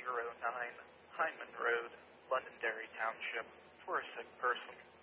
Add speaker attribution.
Speaker 1: Hyman Road, Londonderry Township, for a sick person.